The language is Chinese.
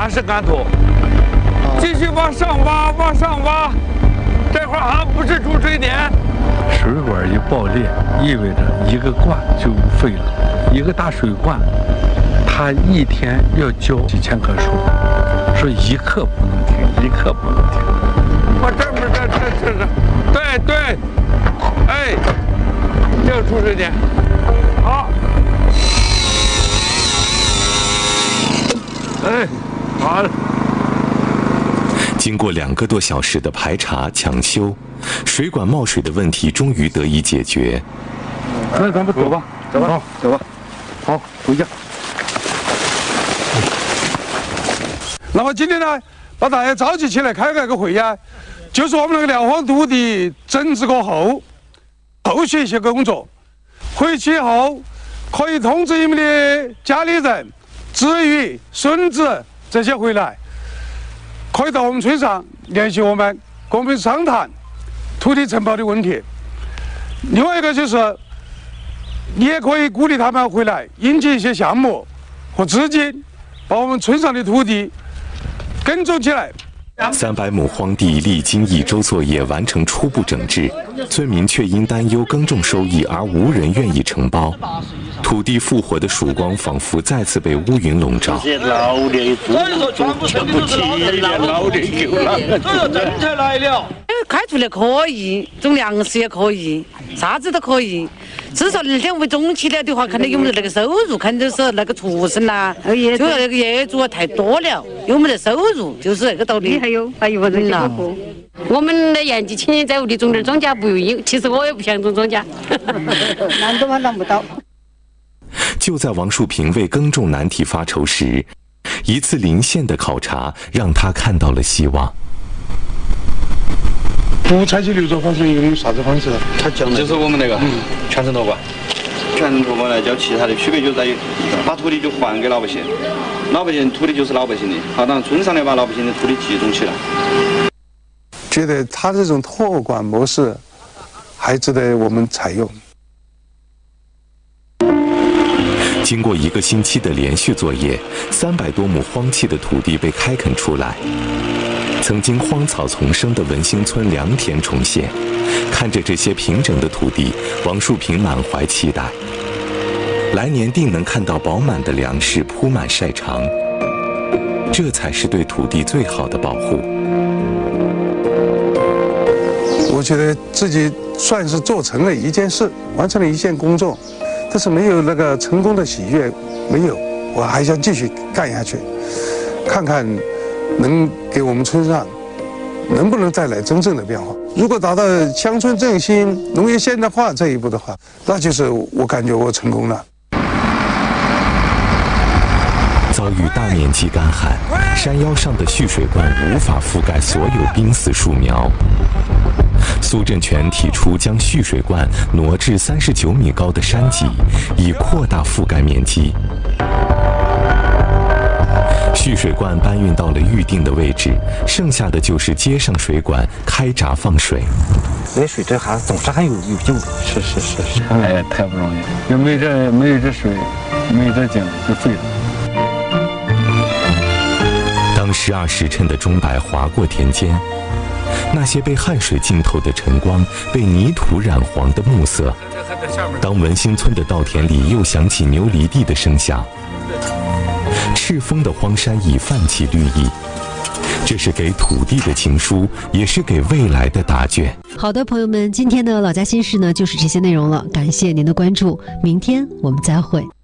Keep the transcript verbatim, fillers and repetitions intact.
八十杆土，继续往上挖，往上挖，这块还不是主水点。 水管一爆裂，意味着一个罐就废了，一个大水罐，它一天要浇几千棵树，说一刻不能停，一刻不能停。 我这不这这这这，对对，哎，这个主水点，好。 哎，好了。 经过两个多小时的排查抢修，水管冒水的问题终于得以解决。 那咱们走吧，走吧，走吧。好，回家。 那么今天呢，把大家召集起来开个个会呀，就是我们那个辽荒土地整治过后，后续一些工作。回去后可以通知你们的家里人。 子女、孙子这些回来，可以到我们村上联系我们，跟我们商谈土地承包的问题。另外一个就是，你也可以鼓励他们回来，引进一些项目和资金，把我们村上的土地耕种起来。 三百亩荒地历经一周作业完成初步整治，村民却因担忧耕种收益而无人愿意承包。土地复活的曙光仿佛再次被乌云笼罩。 这些老的都全部起了，老的够了， 都有政策来了。 开出来可以，种粮食也可以，啥子都可以。至少二天为种起来的话，看到有没得那个收入，看就是那个畜生呐，主要那个业主啊太多了，有没得收入，就是那个道理。 还有还有个人家户，我们的年纪轻人在屋里种点庄稼不容易，其实我也不想种庄稼， 难都还难不到。 就在王树平为耕种难题发愁时，一次临县的考察让他看到了希望。 不采取流转方式，用啥子方式？ 他讲的就是我们那个全程托管， 全程托管来交其他的区别就在于把土地就还给老百姓，老百姓土地就是老百姓的，好让村上的把老百姓的土地集中起来。 觉得他这种托管模式还值得我们采用。 经过一个星期的连续作业，三百多亩荒弃的土地被开垦出来。曾经荒草丛生的文兴村良田重现，看着这些平整的土地，王树平满怀期待。来年定能看到饱满的粮食铺满晒场，这才是对土地最好的保护。 我觉得自己算是做成了一件事，完成了一件工作。 但是没有那个成功的喜悦，没有，我还想继续干下去，看看能给我们村上能不能带来真正的变化。如果达到乡村振兴、农业现代化这一步的话，那就是我感觉我成功了。 遭遇大面积干旱，山腰上的蓄水罐无法覆盖所有濒死树苗。 苏振全提出将蓄水罐挪至三十九米高的山脊，以扩大覆盖面积。蓄水罐搬运到了预定的位置，剩下的就是接上水管，开闸放水。 这水这还总是还有有救，是是是是，哎，太不容易，要没这没有这水，没有这井就废了。 当十二时辰的钟摆划过田间。 那些被汗水浸透的晨光，被泥土染黄的暮色。当文兴村的稻田里又响起牛犁地的声响，赤峰的荒山已泛起绿意。这是给土地的情书，也是给未来的答卷。 好的，朋友们，今天的老家心事呢，就是这些内容了。感谢您的关注，明天我们再会。